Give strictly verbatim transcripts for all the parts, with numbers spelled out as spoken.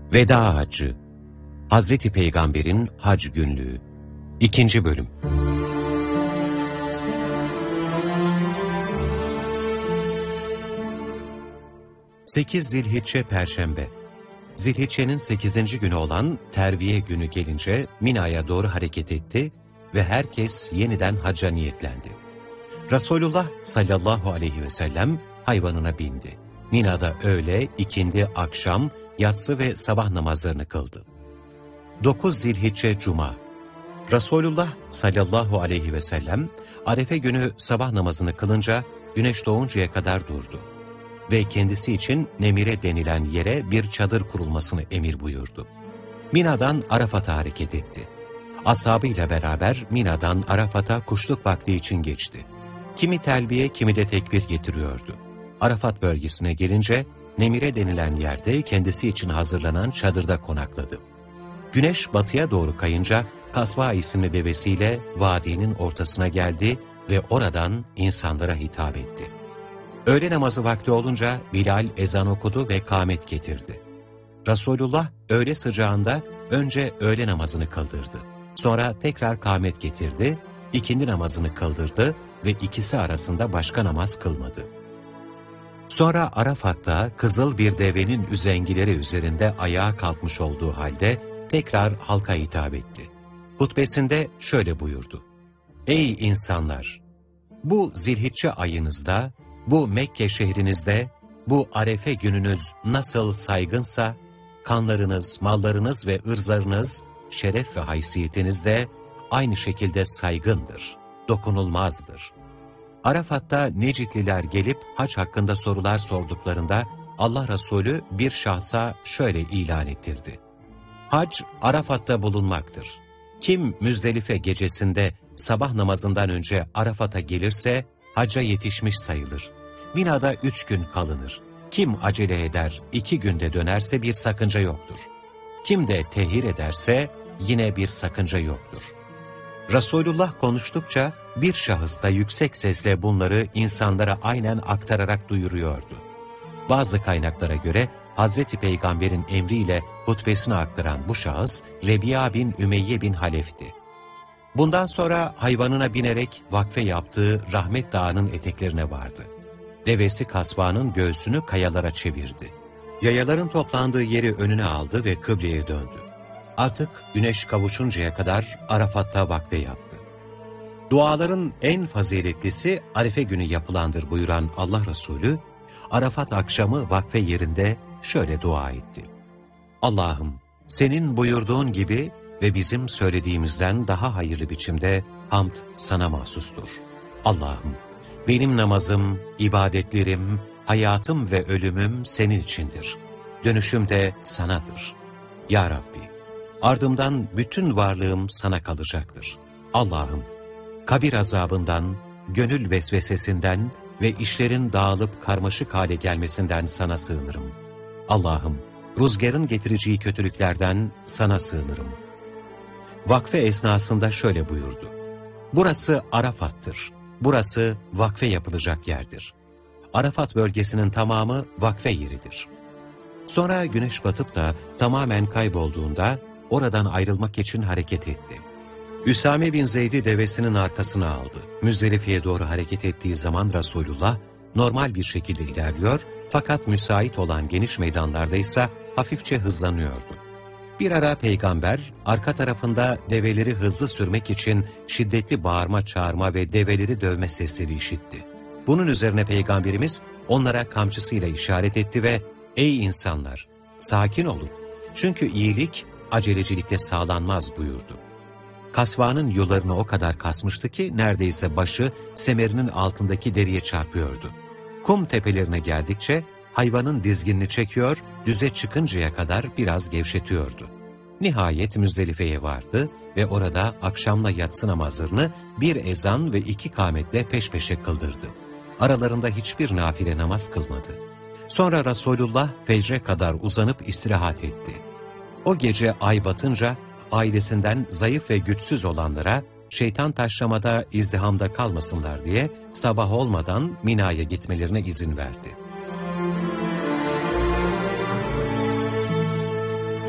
Veda Haccı, Hazreti Peygamber'in Hac Günlüğü, İkinci Bölüm. sekiz Zilhicce Perşembe. Zilhicce'nin sekizinci günü olan Terviye günü gelince Mina'ya doğru hareket etti ve herkes yeniden hacca niyetlendi. Resulullah sallallahu aleyhi ve sellem hayvanına bindi. Mina'da öğle, ikindi, akşam, yatsı ve sabah namazlarını kıldı. dokuz Zilhicce Cuma. Resulullah sallallahu aleyhi ve sellem Arefe günü sabah namazını kılınca güneş doğuncaya kadar durdu ve kendisi için Nemire denilen yere bir çadır kurulmasını emir buyurdu. Mina'dan Arafat'a hareket etti. Ashabıyla beraber Mina'dan Arafat'a kuşluk vakti için geçti. Kimi telbiye, kimi de tekbir getiriyordu. Arafat bölgesine gelince Nemire denilen yerde kendisi için hazırlanan çadırda konakladı. Güneş batıya doğru kayınca Kasva isimli devesiyle vadinin ortasına geldi ve oradan insanlara hitap etti. Öğle namazı vakti olunca Bilal ezan okudu ve kâmet getirdi. Resulullah öğle sıcağında önce öğle namazını kıldırdı. Sonra tekrar kâmet getirdi, ikindi namazını kıldırdı ve ikisi arasında başka namaz kılmadı. Sonra Arafat'ta kızıl bir devenin üzengileri üzerinde ayağa kalkmış olduğu halde tekrar halka hitap etti. Hutbesinde şöyle buyurdu: Ey insanlar! Bu Zilhicce ayınızda, bu Mekke şehrinizde, bu Arefe gününüz nasıl saygınsa, kanlarınız, mallarınız ve ırzlarınız, şeref ve haysiyetiniz de aynı şekilde saygındır, dokunulmazdır. Arafat'ta Necitliler gelip hac hakkında sorular sorduklarında Allah Resulü bir şahsa şöyle ilan ettirdi: Hac, Arafat'ta bulunmaktır. Kim Müzdelife gecesinde sabah namazından önce Arafat'a gelirse hacca yetişmiş sayılır. Mina'da üç gün kalınır. Kim acele eder, iki günde dönerse bir sakınca yoktur. Kim de tehir ederse yine bir sakınca yoktur. Resulullah konuştukça bir şahıs da yüksek sesle bunları insanlara aynen aktararak duyuruyordu. Bazı kaynaklara göre Hazreti Peygamber'in emriyle hutbesini aktaran bu şahıs Rebi'a bin Ümeyye bin Halef'ti. Bundan sonra hayvanına binerek vakfe yaptığı Rahmet Dağı'nın eteklerine vardı. Devesi Kasva'nın göğsünü kayalara çevirdi. Yayaların toplandığı yeri önüne aldı ve kıbleye döndü. Artık güneş kavuşuncaya kadar Arafat'ta vakfe yaptı. Duaların en faziletlisi Arefe günü yapılandır buyuran Allah Resulü, Arafat akşamı vakfe yerinde şöyle dua etti: Allah'ım, senin buyurduğun gibi ve bizim söylediğimizden daha hayırlı biçimde hamd sana mahsustur. Allah'ım, benim namazım, ibadetlerim, hayatım ve ölümüm senin içindir. Dönüşüm de sanadır. Ya Rabbi, ardımdan bütün varlığım sana kalacaktır. Allah'ım, kabir azabından, gönül vesvesesinden ve işlerin dağılıp karmaşık hale gelmesinden sana sığınırım. Allah'ım, rüzgarın getireceği kötülüklerden sana sığınırım. Vakfe esnasında şöyle buyurdu: Burası Arafat'tır. Burası vakfe yapılacak yerdir. Arafat bölgesinin tamamı vakfe yeridir. Sonra güneş batıp da tamamen kaybolduğunda oradan ayrılmak için hareket etti. Üsame bin Zeyd'i devesinin arkasına aldı. Müzdelife'ye doğru hareket ettiği zaman Resulullah normal bir şekilde ilerliyor fakat müsait olan geniş meydanlarda ise hafifçe hızlanıyordu. Bir ara peygamber arka tarafında develeri hızlı sürmek için şiddetli bağırma çağırma ve develeri dövme sesleri işitti. Bunun üzerine peygamberimiz onlara kamçısıyla işaret etti ve ''Ey insanlar, sakin olun çünkü iyilik acelecilikle sağlanmaz.'' buyurdu. Kasva'nın yularını o kadar kasmıştı ki neredeyse başı semerinin altındaki deriye çarpıyordu. Kum tepelerine geldikçe hayvanın dizginini çekiyor, düze çıkıncaya kadar biraz gevşetiyordu. Nihayet Müzdelife'ye vardı ve orada akşamla yatsı namazlarını bir ezan ve iki kâmetle peş peşe kıldırdı. Aralarında hiçbir nafile namaz kılmadı. Sonra Resulullah fecre kadar uzanıp istirahat etti. O gece ay batınca ailesinden zayıf ve güçsüz olanlara şeytan taşlamada izdihamda kalmasınlar diye sabah olmadan Mina'ya gitmelerine izin verdi.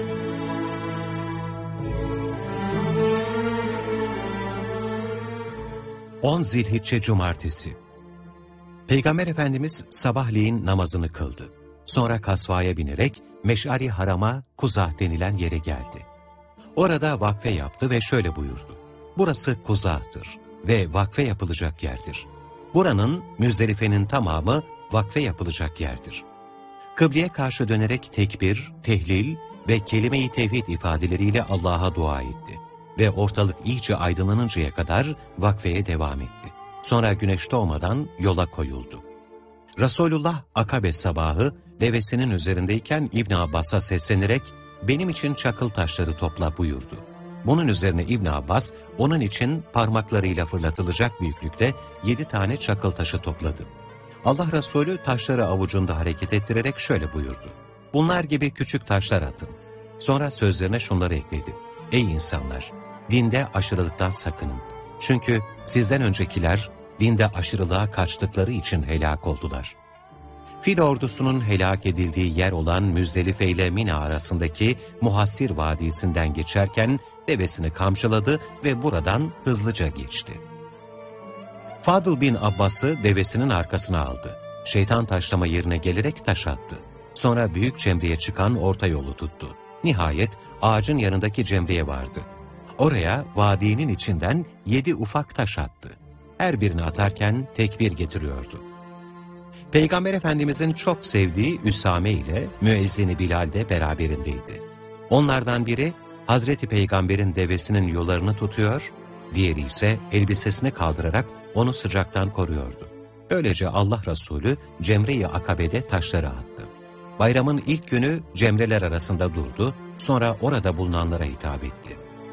on Zilhicce Cumartesi. Peygamber Efendimiz sabahleyin namazını kıldı. Sonra kasvaya binerek Meş'ari Haram'a Kuzah denilen yere geldi. Orada vakfe yaptı ve şöyle buyurdu: "Burası Kuzah'tır ve vakfe yapılacak yerdir. Buranın, Müzdelife'nin tamamı vakfe yapılacak yerdir." Kıbleye karşı dönerek tekbir, tehlil ve kelime-i tevhid ifadeleriyle Allah'a dua etti ve ortalık iyice aydınlanıncaya kadar vakfeye devam etti. Sonra güneş doğmadan yola koyuldu. Resulullah Akabe sabahı devesinin üzerindeyken İbn Abbas'a seslenerek "Benim için çakıl taşları topla" buyurdu. Bunun üzerine İbn Abbas onun için parmaklarıyla fırlatılacak büyüklükte yedi tane çakıl taşı topladı. Allah Resulü taşları avucunda hareket ettirerek şöyle buyurdu: "Bunlar gibi küçük taşlar atın." Sonra sözlerine şunları ekledi: "Ey insanlar! Dinde aşırılıktan sakının. Çünkü sizden öncekiler dinde aşırılığa kaçtıkları için helak oldular." Fil ordusunun helak edildiği yer olan Müzdelife ile Mina arasındaki Muhassir Vadisi'nden geçerken devesini kamçıladı ve buradan hızlıca geçti. Fadıl bin Abbas'ı devesinin arkasına aldı. Şeytan taşlama yerine gelerek taş attı. Sonra büyük cemreye çıkan orta yolu tuttu. Nihayet ağacın yanındaki cemreye vardı. Oraya vadinin içinden yedi ufak taş attı. Her birini atarken tekbir getiriyordu. Peygamber Efendimizin çok sevdiği Üsame ile müezzini Bilal de beraberindeydi. Onlardan biri Hazreti Peygamber'in devesinin yollarını tutuyor, diğeri ise elbisesini kaldırarak onu sıcaktan koruyordu. Böylece Allah Resulü Cemre-i Akabe'de taşları attı. Bayramın ilk günü cemreler arasında durdu, sonra orada bulunanlara hitap etti.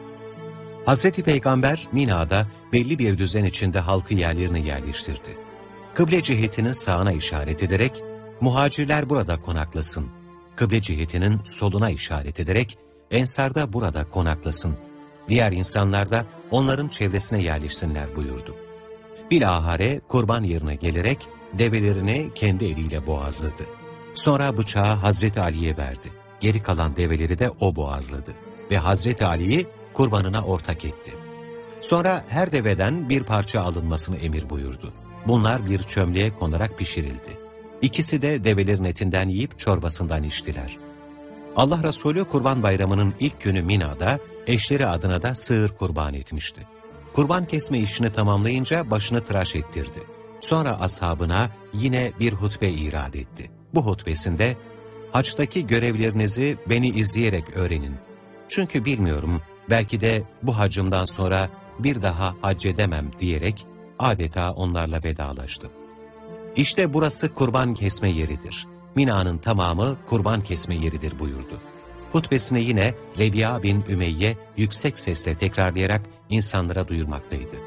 Hazreti Peygamber Mina'da belli bir düzen içinde halkı yerlerine yerleştirdi. Kıble cihetinin sağına işaret ederek muhacirler burada konaklasın, kıble cihetinin soluna işaret ederek ensar da burada konaklasın, diğer insanlar da onların çevresine yerleşsinler buyurdu. Bilahare kurban yerine gelerek develerini kendi eliyle boğazladı. Sonra bıçağı Hazreti Ali'ye verdi. Geri kalan develeri de o boğazladı ve Hazreti Ali'yi kurbanına ortak etti. Sonra her deveden bir parça alınmasını emir buyurdu. Bunlar bir çömleğe konarak pişirildi. İkisi de develerin etinden yiyip çorbasından içtiler. Allah Resulü Kurban Bayramı'nın ilk günü Mina'da eşleri adına da sığır kurban etmişti. Kurban kesme işini tamamlayınca başını tıraş ettirdi. Sonra ashabına yine bir hutbe irad etti. Bu hutbesinde, "Haçtaki görevlerinizi beni izleyerek öğrenin. Çünkü bilmiyorum, belki de bu hacımdan sonra bir daha hac edemem" diyerek adeta onlarla vedalaştı. "İşte burası kurban kesme yeridir. Mina'nın tamamı kurban kesme yeridir" buyurdu. Hutbesini yine Rebi'a bin Ümeyye yüksek sesle tekrarlayarak insanlara duyurmaktaydı.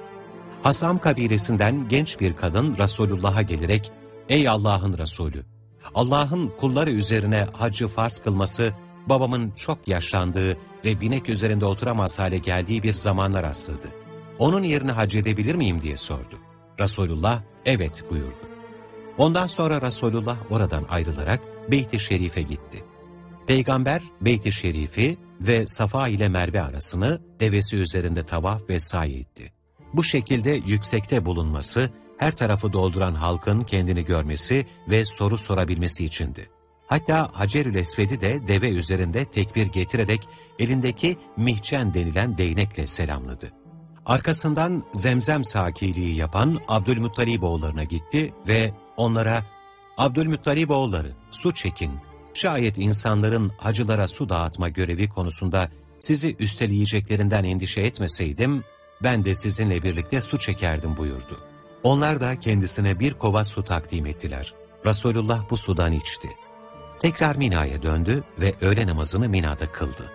Hasam kabilesinden genç bir kadın Resulullah'a gelerek, "Ey Allah'ın Resulü! Allah'ın kulları üzerine haccı farz kılması, babamın çok yaşlandığı ve binek üzerinde oturamaz hale geldiği bir zamanlar rastladı. Onun yerine hac edebilir miyim?" diye sordu. Resulullah, "Evet" buyurdu. Ondan sonra Resulullah oradan ayrılarak Beyt-i Şerif'e gitti. Peygamber Beyt-i Şerif'i ve Safa ile Merve arasını devesi üzerinde tavaf ve sa'i etti. Bu şekilde yüksekte bulunması, her tarafı dolduran halkın kendini görmesi ve soru sorabilmesi içindi. Hatta Hacer-ül Esved'i de deve üzerinde tekbir getirerek elindeki mihcen denilen değnekle selamladı. Arkasından Zemzem sakiliği yapan Abdülmuttaliboğullarına gitti ve onlara, "Abdülmuttaliboğulları, su çekin. Şayet insanların hacılara su dağıtma görevi konusunda sizi üsteleyeceklerinden endişe etmeseydim, ben de sizinle birlikte su çekerdim" buyurdu. Onlar da kendisine bir kova su takdim ettiler. Resulullah bu sudan içti. Tekrar Mina'ya döndü ve öğle namazını Mina'da kıldı.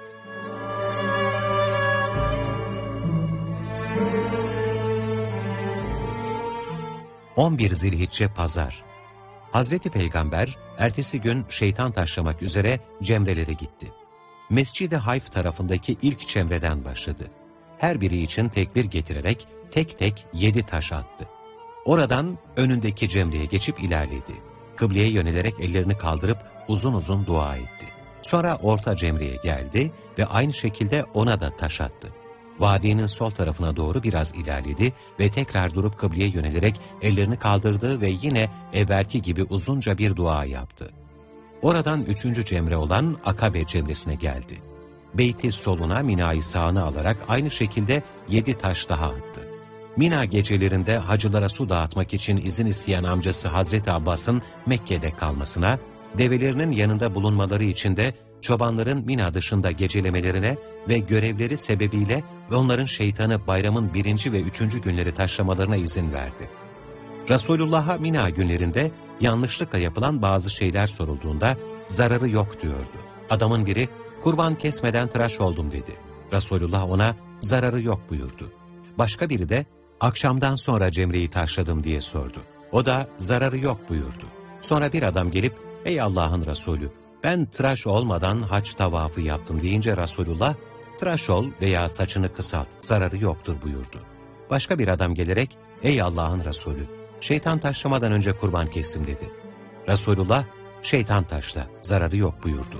on bir Zilhicce Pazar. Hazreti Peygamber ertesi gün şeytan taşlamak üzere cemrelere gitti. Mescid-i Hayf tarafındaki ilk cemreden başladı. Her biri için tekbir getirerek tek tek yedi taş attı. Oradan önündeki cemreye geçip ilerledi. Kıbleye yönelerek ellerini kaldırıp uzun uzun dua etti. Sonra orta cemreye geldi ve aynı şekilde ona da taş attı. Vadinin sol tarafına doğru biraz ilerledi ve tekrar durup kıbleye yönelerek ellerini kaldırdı ve yine evvelki gibi uzunca bir dua yaptı. Oradan üçüncü cemre olan Akabe cemresine geldi. Beyti soluna, Mina'yı sağına alarak aynı şekilde yedi taş daha attı. Mina gecelerinde hacılara su dağıtmak için izin isteyen amcası Hazreti Abbas'ın Mekke'de kalmasına, develerinin yanında bulunmaları için de çobanların Mina dışında gecelemelerine ve görevleri sebebiyle onların şeytanı bayramın birinci ve üçüncü günleri taşlamalarına izin verdi. Resulullah'a Mina günlerinde yanlışlıkla yapılan bazı şeyler sorulduğunda zararı yok diyordu. Adamın biri kurban kesmeden tıraş oldum dedi. Resulullah ona zararı yok buyurdu. Başka biri de akşamdan sonra cemreyi taşladım diye sordu. O da zararı yok buyurdu. Sonra bir adam gelip ey Allah'ın Resulü ben tıraş olmadan hac tavafı yaptım deyince Resulullah tıraş ol veya saçını kısalt zararı yoktur buyurdu. Başka bir adam gelerek ey Allah'ın Resulü şeytan taşlamadan önce kurban kestim dedi. Resulullah şeytan taşla zararı yok buyurdu.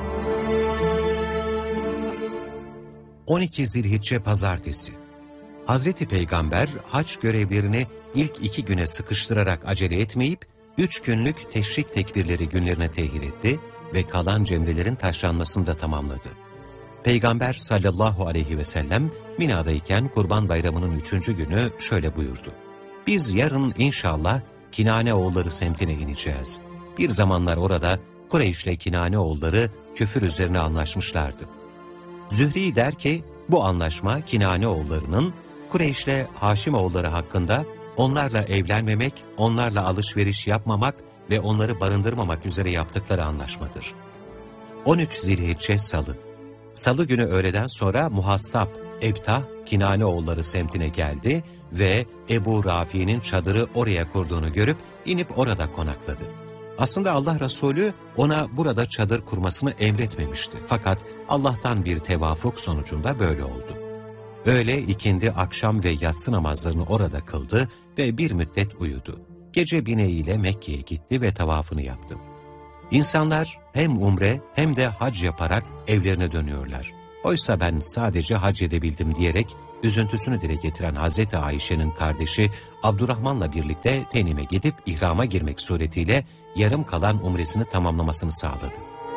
on iki Zilhicce Pazartesi. Hazreti Peygamber hac görevlerini ilk iki güne sıkıştırarak acele etmeyip, üç günlük teşrik tekbirleri günlerine tehir etti ve kalan cemrelerin taşlanmasını da tamamladı. Peygamber sallallahu aleyhi ve sellem Mina'dayken Kurban Bayramı'nın üçüncü günü şöyle buyurdu. Biz yarın inşallah Kinane oğulları semtine ineceğiz. Bir zamanlar orada Kureyş'le Kinane oğulları küfür üzerine anlaşmışlardı. Zühri der ki, bu anlaşma Kinane oğullarının Kureyş'le Haşimoğulları hakkında onlarla evlenmemek, onlarla alışveriş yapmamak ve onları barındırmamak üzere yaptıkları anlaşmadır. on üç Zilhicce Salı. Salı günü öğleden sonra Muhassab, Ebtah, Kinaneoğulları semtine geldi ve Ebu Rafi'nin çadırı oraya kurduğunu görüp inip orada konakladı. Aslında Allah Resulü ona burada çadır kurmasını emretmemişti. Fakat Allah'tan bir tevafuk sonucunda böyle oldu. Öğle, ikindi, akşam ve yatsı namazlarını orada kıldı ve bir müddet uyudu. Gece bineğiyle Mekke'ye gitti ve tavafını yaptı. İnsanlar hem umre hem de hac yaparak evlerine dönüyorlar. Oysa ben sadece hac edebildim diyerek üzüntüsünü dile getiren Hazreti Ayşe'nin kardeşi Abdurrahman'la birlikte Tenim'e gidip ihrama girmek suretiyle yarım kalan umresini tamamlamasını sağladı.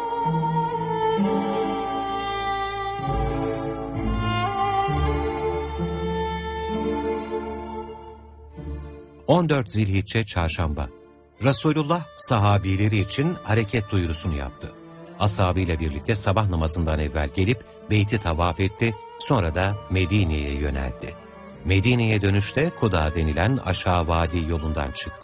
on dört Zilhicce Çarşamba. Resulullah sahabileri için hareket duyurusunu yaptı. Ashabıyla birlikte sabah namazından evvel gelip beyti tavaf etti, sonra da Medine'ye yöneldi. Medine'ye dönüşte Kuda denilen aşağı vadi yolundan çıktı.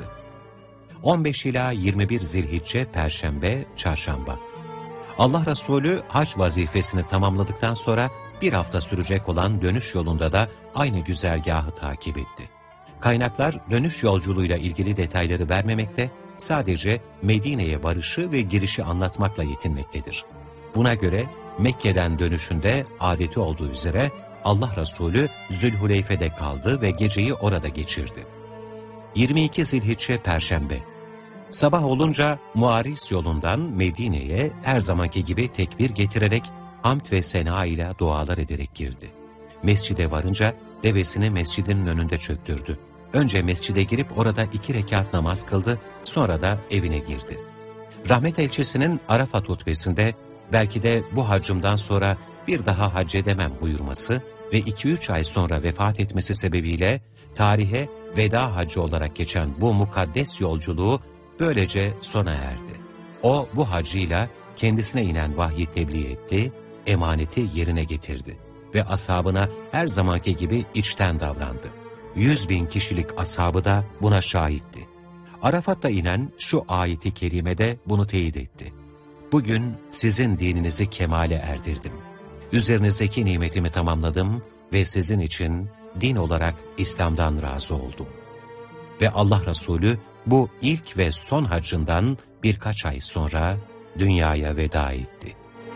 on beş ila yirmi bir Zilhicce Perşembe, Çarşamba. Allah Resulü hac vazifesini tamamladıktan sonra bir hafta sürecek olan dönüş yolunda da aynı güzergahı takip etti. Kaynaklar dönüş yolculuğuyla ilgili detayları vermemekte, sadece Medine'ye varışı ve girişi anlatmakla yetinmektedir. Buna göre Mekke'den dönüşünde adeti olduğu üzere Allah Resulü Zülhuleyfe'de kaldı ve geceyi orada geçirdi. yirmi iki Zilhicce Perşembe. Sabah olunca Muaris yolundan Medine'ye her zamanki gibi tekbir getirerek hamd ve sena ile dualar ederek girdi. Mescide varınca devesini mescidin önünde çöktürdü. Önce mescide girip orada iki rekat namaz kıldı, sonra da evine girdi. Rahmet elçisinin Arafat hutbesinde belki de bu hacımdan sonra bir daha hac edemem buyurması ve iki üç ay sonra vefat etmesi sebebiyle tarihe veda hacı olarak geçen bu mukaddes yolculuğu böylece sona erdi. O bu hacıyla kendisine inen vahyi tebliğ etti, emaneti yerine getirdi ve ashabına her zamanki gibi içten davrandı. Yüz bin kişilik ashabı da buna şahitti. Arafat'ta inen şu ayeti kerimede bunu teyit etti. Bugün sizin dininizi kemale erdirdim. Üzerinizdeki nimetimi tamamladım ve sizin için din olarak İslam'dan razı oldum. Ve Allah Resulü bu ilk ve son hacından birkaç ay sonra dünyaya veda etti.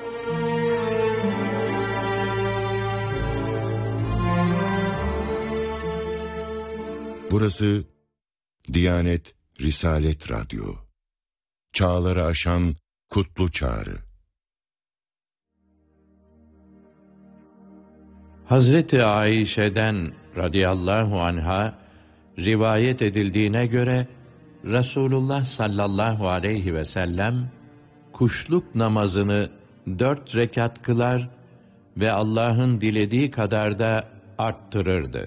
Burası Diyanet Risalet Radyo. Çağları aşan kutlu çağrı. Hazreti Ayşe'den radıyallahu anha rivayet edildiğine göre Resulullah sallallahu aleyhi ve sellem kuşluk namazını dört rekat kılar ve Allah'ın dilediği kadar da arttırırdı.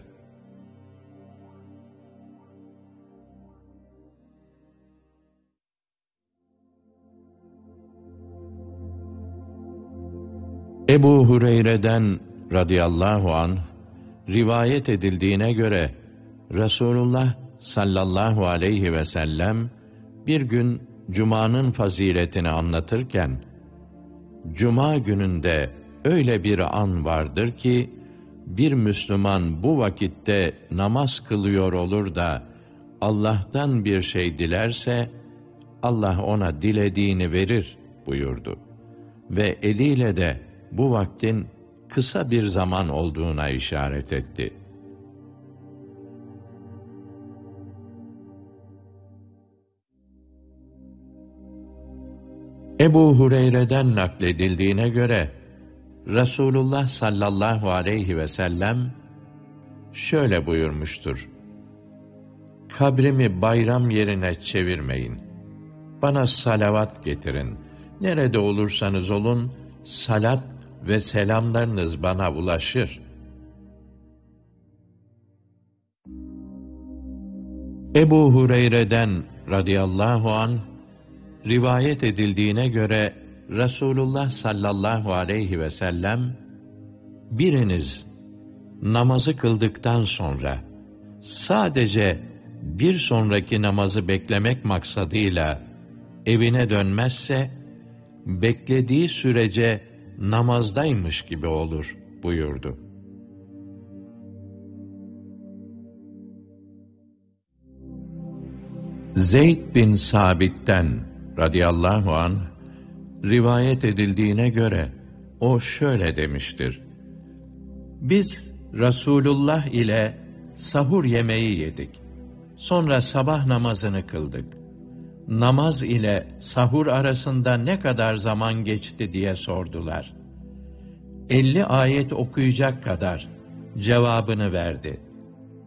Ebu Hureyre'den radıyallahu anh rivayet edildiğine göre Resulullah sallallahu aleyhi ve sellem bir gün Cuma'nın faziletini anlatırken, Cuma gününde öyle bir an vardır ki, bir Müslüman bu vakitte namaz kılıyor olur da, Allah'tan bir şey dilerse, Allah ona dilediğini verir buyurdu. Ve eliyle de bu vaktin kısa bir zaman olduğuna işaret etti. Ebu Hureyre'den nakledildiğine göre, Resulullah sallallahu aleyhi ve sellem şöyle buyurmuştur: Kabrimi bayram yerine çevirmeyin. Bana salavat getirin. Nerede olursanız olun, salat ve selamlarınız bana ulaşır. Ebu Hureyre'den radıyallahu anh rivayet edildiğine göre Resulullah sallallahu aleyhi ve sellem, biriniz namazı kıldıktan sonra sadece bir sonraki namazı beklemek maksadıyla evine dönmezse, beklediği sürece namazdaymış gibi olur buyurdu. Zeyd bin Sabit'ten radıyallahu anh rivayet edildiğine göre o şöyle demiştir: Biz Resulullah ile sahur yemeği yedik. Sonra sabah namazını kıldık. Namaz ile sahur arasında ne kadar zaman geçti diye sordular. Elli ayet okuyacak kadar cevabını verdi.